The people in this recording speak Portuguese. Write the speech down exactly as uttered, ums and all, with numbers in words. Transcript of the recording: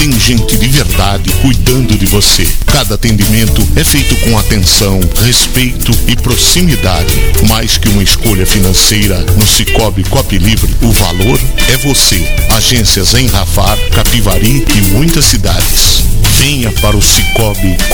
Tem gente de verdade cuidando de você. Cada atendimento é feito com atenção, respeito e proximidade. Mais que uma escolha financeira, no Cicobi Copilivre, o valor é você. Agências em Rafar, Capivari e muitas cidades. Venha para o Cicobi